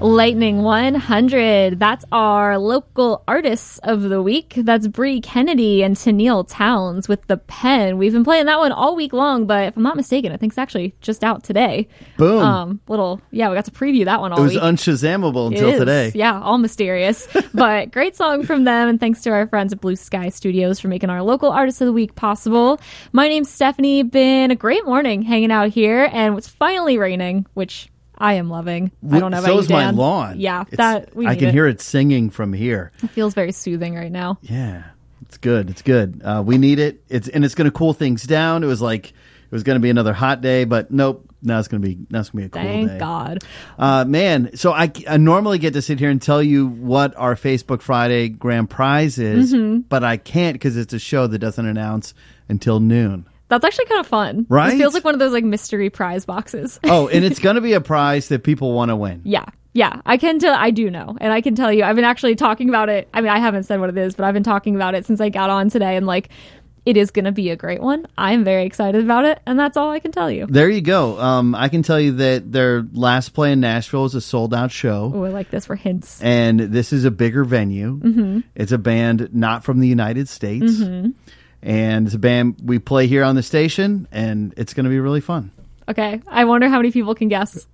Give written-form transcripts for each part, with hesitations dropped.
Lightning 100. That's our local artists of the week. That's Bree Kennedy and Tennille Towns with The Pen. We've been playing that one all week long, but if I'm not mistaken, I think it's actually just out today. Boom. We got to preview that one all week. It was unshazammable until today. Yeah, all mysterious. But great song from them, and thanks to our friends at Blue Sky Studios for making our local artists of the week possible. My name's Stephanie. Been a great morning hanging out here, and it's finally raining, which I am loving. I don't know about you, Dan. So is my lawn. Yeah, I can hear it singing from here. It feels very soothing right now. Yeah, it's good. It's good. We need it. It's going to cool things down. It was going to be another hot day, but nope. Now it's going to be a cool day. Thank God. Man, so I normally get to sit here and tell you what our Facebook Friday grand prize is, but I can't because it's a show that doesn't announce until noon. That's actually kind of fun. Right? It feels like one of those mystery prize boxes. Oh, and it's going to be a prize that people want to win. Yeah. Yeah, I do know. And I can tell you, I've been actually talking about it. I mean, I haven't said what it is, but I've been talking about it since I got on today. And it is going to be a great one. I'm very excited about it. And that's all I can tell you. There you go. I can tell you that their last play in Nashville is a sold out show. Oh, I like this for hints. And this is a bigger venue. Mm-hmm. It's a band not from the United States. Mm-hmm. And it's a band we play here on the station, and it's going to be really fun. Okay. I wonder how many people can guess.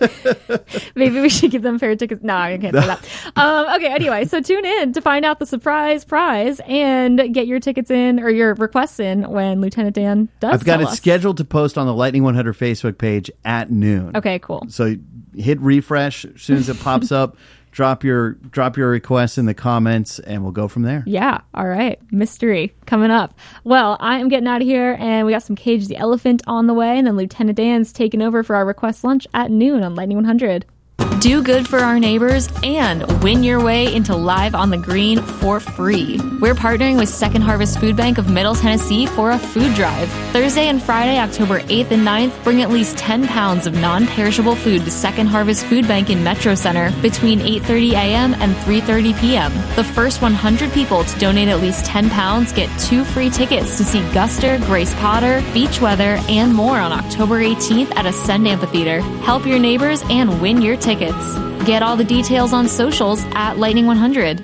Maybe we should give them fair tickets. No, I can't say that. Okay, anyway, so tune in to find out the surprise prize and get your tickets in or your requests in when Lieutenant Dan does I've got it scheduled to post on the Lightning 100 Facebook page at noon. Okay, cool. So hit refresh as soon as it pops up. Drop your requests in the comments, and we'll go from there. Yeah. All right. Mystery coming up. Well, I am getting out of here, and we got some Cage the Elephant on the way, and then Lieutenant Dan's taking over for our request lunch at noon on Lightning 100. Do good for our neighbors and win your way into Live on the Green for free. We're partnering with Second Harvest Food Bank of Middle Tennessee for a food drive. Thursday and Friday, October 8th and 9th, bring at least 10 pounds of non-perishable food to Second Harvest Food Bank in Metro Center between 8:30 a.m. and 3:30 p.m. The first 100 people to donate at least 10 pounds get 2 free tickets to see Guster, Grace Potter, Beach Weather, and more on October 18th at Ascend Amphitheater. Help your neighbors and win your tickets. Get all the details on socials at Lightning 100.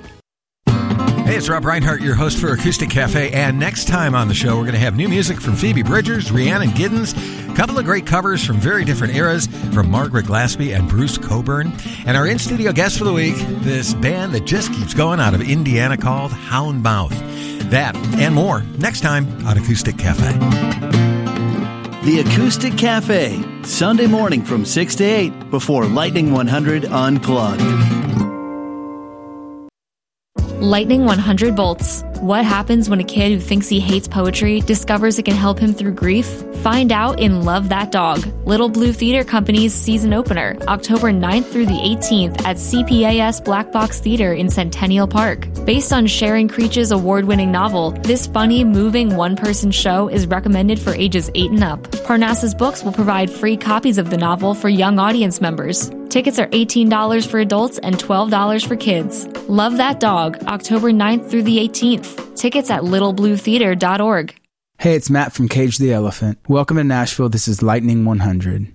Hey, it's Rob Reinhart, your host for Acoustic Cafe, and next time on the show, we're going to have new music from Phoebe Bridgers, Rhiannon Giddens, a couple of great covers from very different eras from Margaret Glaspie and Bruce Coburn, and our in-studio guest for the week, this band that just keeps going out of Indiana called Houndmouth. That and more next time on Acoustic Cafe. The Acoustic Cafe, Sunday morning from 6 to 8 before Lightning 100 Unplugged. Lightning 100 volts. What happens when a kid who thinks he hates poetry discovers it can help him through grief? Find out in Love That Dog, Little Blue Theater Company's season opener, October 9th through the 18th at CPAS Black Box Theater in Centennial Park. Based on Sharon Creech's award-winning novel, this funny, moving one-person show is recommended for ages 8 and up. Parnassus Books will provide free copies of the novel for young audience members. Tickets are $18 for adults and $12 for kids. Love That Dog, October 9th through the 18th. Tickets at littlebluetheater.org. Hey, it's Matt from Cage the Elephant. Welcome to Nashville. This is Lightning 100.